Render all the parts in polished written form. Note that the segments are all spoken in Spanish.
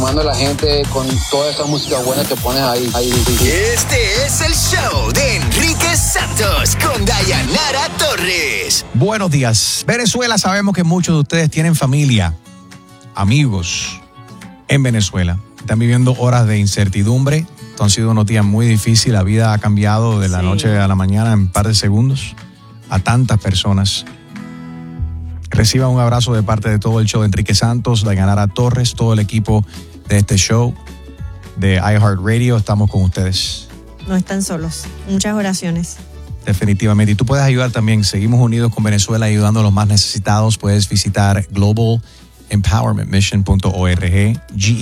animando a la gente con toda esa música buena que pones ahí. Este es el show de Enrique Santos con Dayanara Torres. Buenos días. Venezuela, sabemos que muchos de ustedes tienen familia, amigos en Venezuela. Están viviendo horas de incertidumbre. Esto han sido unos días muy difíciles. La vida ha cambiado de la noche a la mañana en un par de segundos a tantas personas. Reciban un abrazo de parte de todo el show de Enrique Santos, Dayanara Torres, todo el equipo de este show de iHeartRadio. Estamos con ustedes. No están solos. Muchas oraciones. Definitivamente. Y tú puedes ayudar también. Seguimos unidos con Venezuela, ayudando a los más necesitados. Puedes visitar globalempowermentmission.org,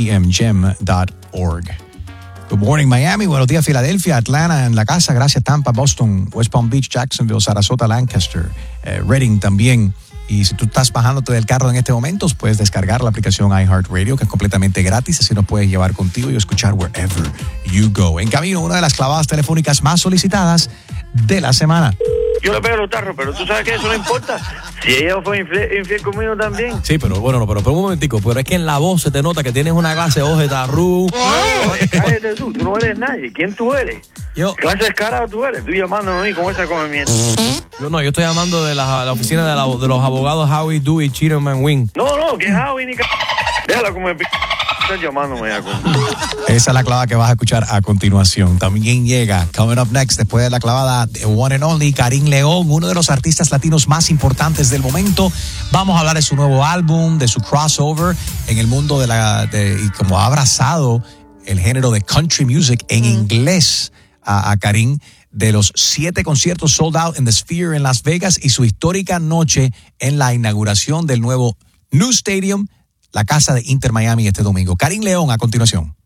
gemgem.org. Good morning, Miami. Buenos días, Filadelfia, Atlanta, en la casa. Gracias, Tampa, Boston, West Palm Beach, Jacksonville, Sarasota, Lancaster, Reading también. Y si tú estás bajándote del carro en este momento, puedes descargar la aplicación iHeartRadio, que es completamente gratis. Así nos puedes llevar contigo y escuchar wherever you go. En camino, una de las clavadas telefónicas más solicitadas de la semana. Yo le pego los tarros, pero tú sabes que eso no importa. Si ella fue infiel conmigo también. Sí, pero bueno, pero un momentico. Pero es que en la voz se te nota que tienes una clase de oje tarru. Cállate tú no eres nadie. ¿Quién tú eres? Yo. ¿Qué clase de descarado tú eres? Tú llamándome a mí con esa comimiento. Yo estoy llamando de la oficina de los abogados Howie, Dewey, Cheaterman, Wing. No, que Howie ni déjala como el estás llamándome ya. Esa es la clavada que vas a escuchar a continuación. También llega, coming up next, después de la clavada, the one and only Karim León, uno de los artistas latinos más importantes del momento. Vamos a hablar de su nuevo álbum, de su crossover en el mundo y cómo ha abrazado el género de country music en inglés a Karim, de los 7 conciertos sold out en The Sphere en Las Vegas y su histórica noche en la inauguración del nuevo New Stadium, la casa de Inter Miami, este domingo. Karim León a continuación.